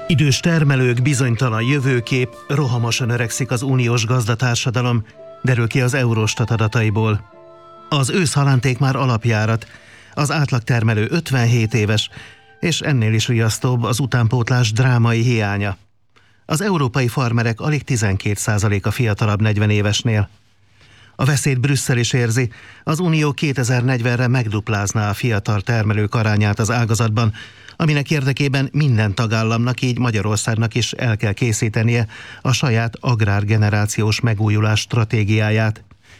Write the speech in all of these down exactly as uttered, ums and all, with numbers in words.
Idős termelők, bizonytalan jövőkép, rohamosan öregszik az uniós gazdatársadalom, derül ki az Eurostat adataiból. Az őszhalánték már alapjárat, az átlagtermelő ötvenhét éves, és ennél is riasztóbb az utánpótlás drámai hiánya. Az európai farmerek alig tizenkét százaléka fiatalabb negyven évesnél. A veszélyt Brüsszel is érzi, az Unió kétezer-negyvenre megduplázná a fiatal termelők arányát az ágazatban, aminek érdekében minden tagállamnak, így Magyarországnak is el kell készítenie a saját agrárgenerációs megújulás stratégiáját.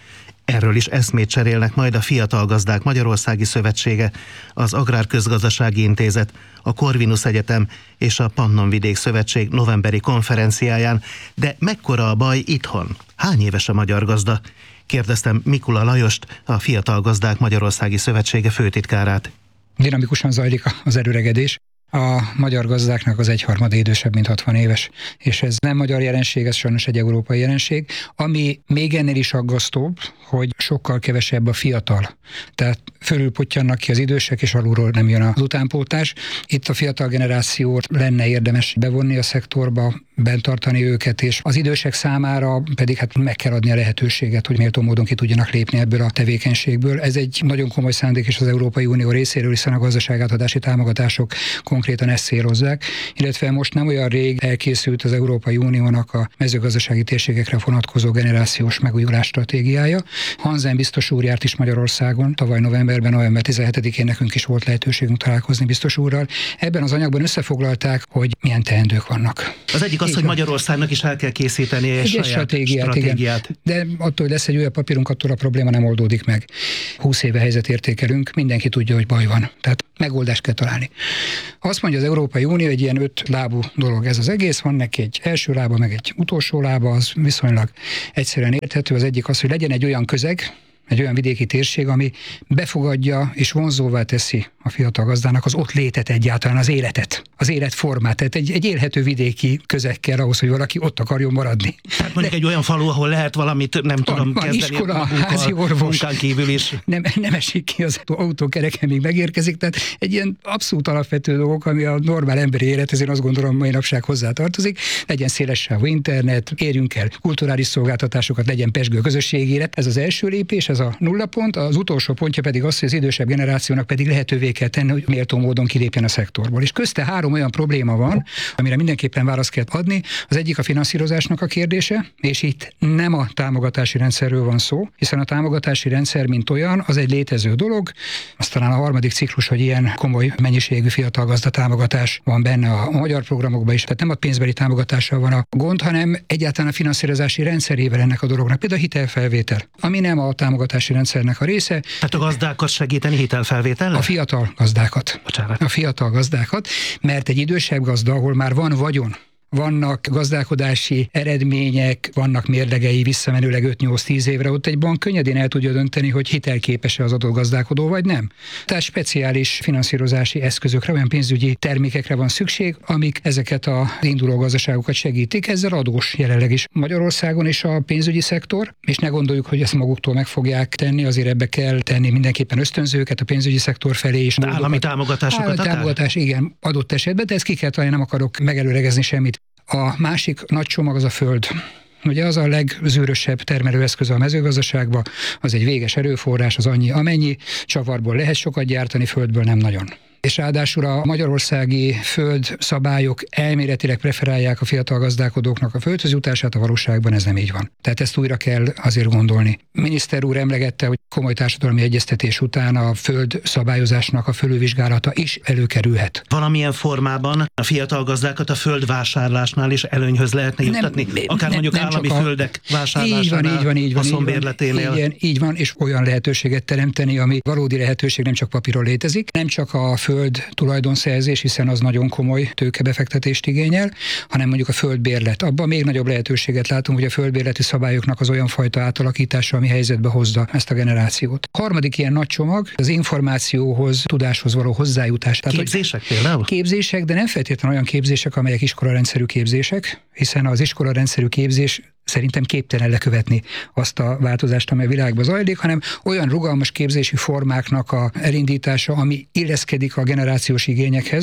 Erről is eszmét cserélnek majd a Fiatal Gazdák Magyarországi Szövetsége, az Agrárközgazdasági Intézet, a Corvinus Egyetem és a Pannonvidék Szövetség novemberi konferenciáján. De mekkora a baj itthon? Hány éves a magyar gazda? Kérdeztem Mikula Lajost, a Fiatal Gazdák Magyarországi Szövetsége főtitkárát. Dinamikusan zajlik az előregedés. A magyar gazdáknak az egyharmada idősebb, mint hatvan éves. És ez nem magyar jelenség, ez sajnos egy európai jelenség. Ami még ennél is aggasztóbb, hogy sokkal kevesebb a fiatal. Tehát fölülpottyannak ki az idősek, és alulról nem jön az utánpótlás. Itt a fiatal generációt lenne érdemes bevonni a szektorba, bent tartani őket, és az idősek számára pedig hát meg kell adni a lehetőséget, hogy méltó módon ki tudjanak lépni ebből a tevékenységből. Ez egy nagyon komoly szándék is az Európai Unió részéről, hiszen a gazdaságátadási támogatások konkrétan ezt célozzák, illetve most nem olyan rég elkészült az Európai Uniónak a mezőgazdasági térségekre vonatkozó generációs megújulás stratégiája. Hansen biztos úr járt is Magyarországon, tavaly novemberben, november tizenhetedikén nekünk is volt lehetőségünk találkozni biztos úrral. Ebben az anyagban összefoglalták, hogy milyen teendők vannak. Az egyik az, hogy Magyarországnak is el kell készíteni egy saját stratégiát. stratégiát. De attól, hogy lesz egy újabb papírunk, attól a probléma nem oldódik meg. húsz éve helyzetértékelünk, mindenki tudja, hogy baj van. Tehát megoldást kell találni. Azt mondja az Európai Unió, egy ilyen öt lábú dolog ez az egész, van neki egy első lába, meg egy utolsó lába, az viszonylag egyszerűen érthető. Az egyik az, hogy legyen egy olyan közeg, egy olyan vidéki térség, ami befogadja és vonzóvá teszi a fiatal gazdának az ott létet egyáltalán, az életet, az életformát. Tehát egy, egy élhető vidéki közeg kell ahhoz, hogy valaki ott akarjon maradni. Tehát mondjuk De, egy olyan falu, ahol lehet valamit, nem van, tudom, van kezdeni iskola, házi orvos, munkán kívül is. Nem, nem esik ki az autókereken, még megérkezik. Tehát egy ilyen abszolút alapvető dolgok, ami a normál emberi élethez, én azt gondolom, mai napság hozzá tartozik. Legyen szélessávú internet, érjünk el kulturális szolgáltatásokat, legyen pezsgő közösségi élet. Ez az első lépés, ez a nulla pont, az utolsó pontja pedig az, hogy az idősebb generációnak pedig lehetővé kell tenni, hogy méltó módon kilépjen a szektorból. És közte három olyan probléma van, amire mindenképpen választ kell adni. Az egyik a finanszírozásnak a kérdése, és itt nem a támogatási rendszerről van szó, hiszen a támogatási rendszer, mint olyan, az egy létező dolog. Aztán a harmadik ciklus, hogy ilyen komoly mennyiségű fiatal gazda támogatás van benne a magyar programokban is. Tehát nem a pénzbeli támogatással van a gond, hanem egyáltalán a finanszírozási rendszerével ennek a dolognak. Például a hitelfelvétel, ami nem a támogatási rendszernek a része. Tehát a gazdákat segíteni hitelfelvétellel? A fiatal gazdákat. Bocsánat. A fiatal gazdákat, mert egy idősebb gazda, ahol már van vagyon, vannak gazdálkodási eredmények, vannak mérlegei visszamenőleg öt-nyolc-tíz évre, ott egy bank könnyedén el tudja dönteni, hogy hitelképes-e az adott gazdálkodó, vagy nem. Tehát speciális finanszírozási eszközökre, olyan pénzügyi termékekre van szükség, amik ezeket az induló gazdaságokat segítik. Ezzel adós jelenleg is Magyarországon is a pénzügyi szektor, és ne gondoljuk, hogy ezt maguktól meg fogják tenni, azért ebbe kell tenni mindenképpen ösztönzőket a pénzügyi szektor felé is. De állami támogatásokat Állami támogatás, igen, adott esetben, de ezt ki kell találni, nem akarok megelőlegezni semmit. A másik nagy csomag az a föld. Ugye az a legzűrösebb termelőeszköz a mezőgazdaságban, az egy véges erőforrás, az annyi, amennyi, csavarból lehet sokat gyártani, földből nem nagyon. És ráadásul a magyarországi földszabályok elméletileg preferálják a fiatal gazdálkodóknak a földhöz jutását, a valóságban ez nem így van. Tehát ezt újra kell azért gondolni. Miniszter úr emlegette, hogy komoly társadalmi egyeztetés után a föld szabályozásnak a fölülvizsgálata is előkerülhet. Valamilyen formában a fiatal gazdákat a földvásárlásnál is előnyhöz lehetne juttatni? Nem, Akár nem, mondjuk nem állami a... földek vásárlásánál, így van, így van, így van, haszonbérleténél. Így, így van, és olyan lehetőséget teremteni, ami valódi lehetőség, nem csak papíron létezik, nem csak a föld tulajdonszerzés, hiszen az nagyon komoly tőkebefektetést igényel, hanem mondjuk a földbérlet. Abban még nagyobb lehetőséget látunk, hogy a földbérleti szabályoknak az olyan fajta átalakítása, ami helyzetbe hozza ezt a generációt. A harmadik ilyen nagy csomag az információhoz, tudáshoz való hozzájutás. Tehát, képzések például? Képzések, de nem feltétlenül olyan képzések, amelyek iskolarendszerű képzések, hiszen az iskolarendszerű képzés szerintem képtelen lekövetni azt a változást, amely a világban zajlik, hanem olyan rugalmas képzési formáknak a elindítása, ami illeszkedik a generációs igényekhez,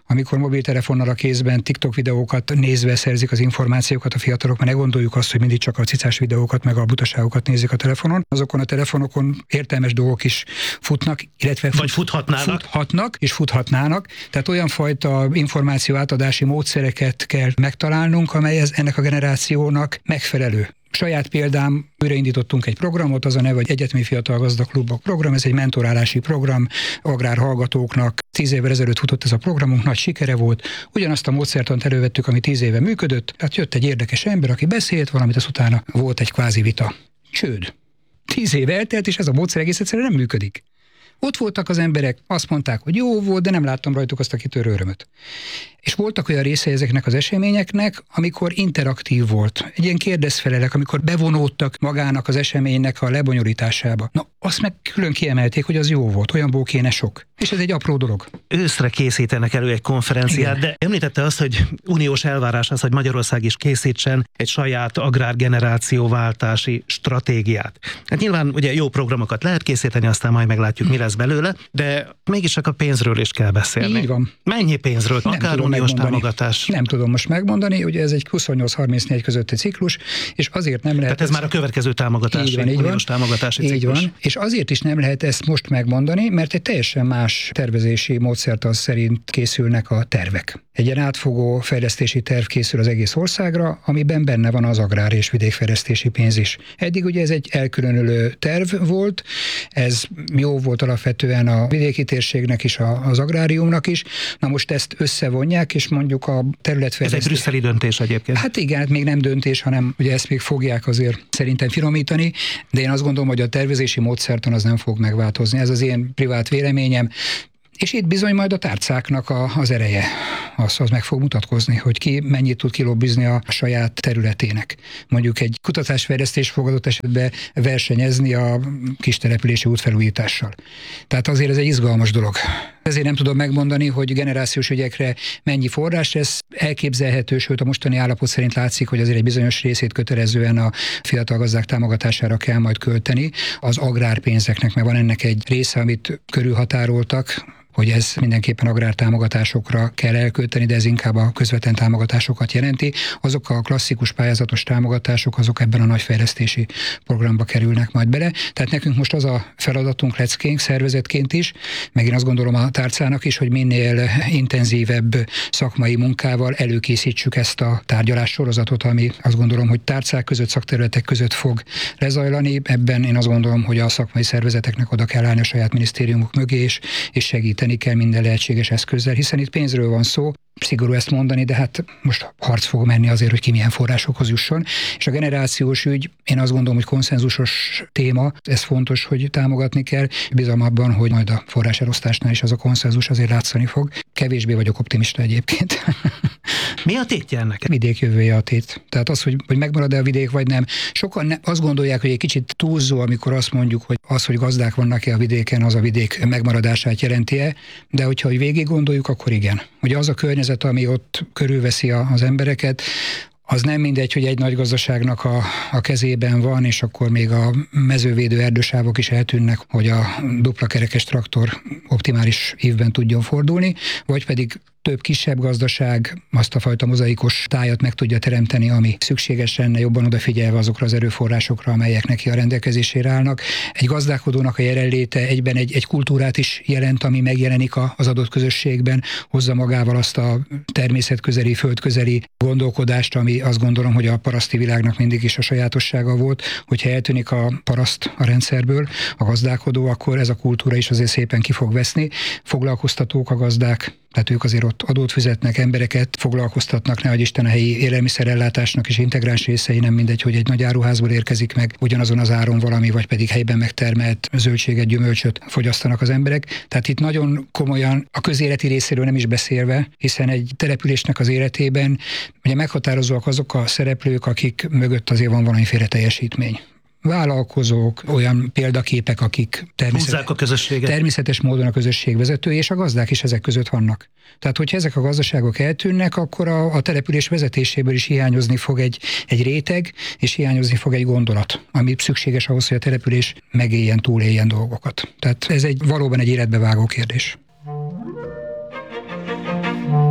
amikor mobiltelefonnal a kézben TikTok videókat nézve szerzik az információkat a fiatalok, mert ne gondoljuk azt, hogy mindig csak a cicás videókat meg a butaságokat nézik a telefonon. Azokon a telefonokon értelmes dolgok is futnak, illetve fut, vagy futhatnának. futhatnak és futhatnának. Tehát olyan fajta információ átadási módszereket kell megtalálnunk, amely ez ennek a generációnak megfelelő. Saját példám, újraindítottunk egy programot, az a neve, hogy Egyetemi Fiatal Gazdaklubok program, ez egy mentorálási program, agrárhallgatóknak. Tíz évvel ezelőtt futott ez a programunk, nagy sikere volt. Ugyanazt a módszertant elővettük, ami tíz éve működött, tehát jött egy érdekes ember, aki beszélt valamit, az utána volt egy kvázi vita. Csőd. Tíz év eltelt, és ez a módszer egész egyszerűen nem működik. Ott voltak az emberek, azt mondták, hogy jó volt, de nem láttam rajtuk azt a kitörő örömöt. És voltak olyan részei ezeknek az eseményeknek, amikor interaktív volt. Egy ilyen kérdezfelelek, amikor bevonódtak magának az eseménynek a lebonyolításába. Na, azt meg külön kiemelték, hogy az jó volt, olyanból kéne sok. És ez egy apró dolog. Őszre készítenek elő egy konferenciát, igen. De említette azt, hogy uniós elvárás az, hogy Magyarország is készítsen egy saját agrárgenerációváltási stratégiát. Hát nyilván ugye jó programokat lehet készíteni, aztán majd meglátjuk, mi lesz belőle, de mégis csak a pénzről is kell beszélni. Így van. Mennyi pénzről? Nem Akár uniós támogatás? Nem tudom most megmondani, ugye ez egy huszonnyolc harmincnégy közötti ciklus, és azért nem lehet... Tehát ez, ez már a következő támogatási, így van, így uniós van, támogatási így ciklus. Van, és azért is nem lehet ezt most megmondani, mert egy teljesen más tervezési módszertan szerint készülnek a tervek. Egy ilyen átfogó fejlesztési terv készül az egész országra, amiben benne van az agrár és vidékfejlesztési pénz is. Eddig ugye ez egy elkülönülő terv volt, ez jó volt alapvetően a vidéki térségnek is, az agráriumnak is. Na most ezt összevonják, és mondjuk a területfejlesztés... Ez egy brüsszeli döntés egyébként. Hát igen, hát még nem döntés, hanem ugye ezt még fogják azért szerintem finomítani, de én azt gondolom, hogy a tervezési módszertan az nem fog megváltozni. Ez az én privát véleményem. És itt bizony majd a tárcáknak a, az ereje, az, az meg fog mutatkozni, hogy ki mennyit tud kilobbizni a saját területének. Mondjuk egy kutatásfejlesztés fog adott esetben versenyezni a kistelepülési útfelújítással. Tehát azért ez egy izgalmas dolog. Ezért nem tudom megmondani, hogy generációs ügyekre mennyi forrás lesz. Elképzelhető, sőt a mostani állapot szerint látszik, hogy azért egy bizonyos részét kötelezően a fiatal gazdák támogatására kell majd költeni. Az agrárpénzeknek, mert van ennek egy része, amit körülhatároltak, hogy ez mindenképpen agrártámogatásokra kell elkölteni, de ez inkább a közvetlen támogatásokat jelenti. Azok a klasszikus pályázatos támogatások, azok ebben a nagyfejlesztési programba kerülnek majd bele. Tehát nekünk most az a feladatunk leckénk szervezetként is, meg én azt gondolom a tárcának is, hogy minél intenzívebb szakmai munkával előkészítsük ezt a tárgyalássorozatot, ami azt gondolom, hogy tárcák között, szakterületek között fog lezajlani. Ebben én azt gondolom, hogy a szakmai szervezeteknek oda kell állni a saját minisztériumok mögé, és, és segíteni kell minden lehetséges eszközzel, hiszen itt pénzről van szó, szigorú ezt mondani, de hát most harc fog menni azért, hogy ki milyen forrásokhoz jusson. És a generációs ügy, én azt gondolom, hogy konszenzusos téma, ez fontos, hogy támogatni kell. Bizalom abban, hogy majd a forráselosztásnál is az a konszenzus azért látszani fog. Kevésbé vagyok optimista egyébként. Mi a tétje ennek? Vidék jövője a tét. Tehát az, hogy, hogy megmarad-e a vidék, vagy nem. Sokan ne, azt gondolják, hogy egy kicsit túlzó, amikor azt mondjuk, hogy az, hogy gazdák vannak-e a vidéken, az a vidék megmaradását jelenti-e, de hogyha hogy végig gondoljuk, akkor igen. Ugye az a környezet, ami ott körülveszi az embereket, az nem mindegy, hogy egy nagy gazdaságnak a, a kezében van, és akkor még a mezővédő erdősávok is eltűnnek, hogy a dupla kerekes traktor optimális ívben tudjon fordulni, vagy pedig több kisebb gazdaság azt a fajta mozaikos tájat meg tudja teremteni, ami szükséges lenne, jobban odafigyelve azokra az erőforrásokra, amelyek neki a rendelkezésére állnak. Egy gazdálkodónak a jelenléte egyben egy, egy kultúrát is jelent, ami megjelenik az adott közösségben, hozza magával azt a természetközeli, földközeli gondolkodást, ami azt gondolom, hogy a paraszti világnak mindig is a sajátossága volt, hogyha eltűnik a paraszt a rendszerből, a gazdálkodó, akkor ez a kultúra is azért szépen ki fog veszni. Foglalkoztatók a gazdák, tehát ők azért ott adót fizetnek, embereket foglalkoztatnak, nehogy Isten a helyi élelmiszerellátásnak is integráns részei, nem mindegy, hogy egy nagy áruházból érkezik meg ugyanazon az áron valami, vagy pedig helyben megtermelt zöldséget, gyümölcsöt fogyasztanak az emberek. Tehát itt nagyon komolyan a közéleti részéről nem is beszélve, hiszen egy településnek az életében ugye meghatározóak azok a szereplők, akik mögött azért van valamiféle teljesítmény. Vállalkozók, olyan példaképek, akik természetes, a közösséget. természetes módon a közösség vezetői, és a gazdák is ezek között vannak. Tehát, hogyha ezek a gazdaságok eltűnnek, akkor a, a település vezetéséből is hiányozni fog egy, egy réteg, és hiányozni fog egy gondolat, ami szükséges ahhoz, hogy a település megéljen, túléljen dolgokat. Tehát ez egy valóban egy életbevágó kérdés.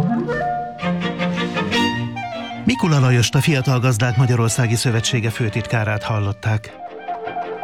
Mikula Lajost, a Fiatal Gazdák Magyarországi Szövetsége főtitkárát hallották.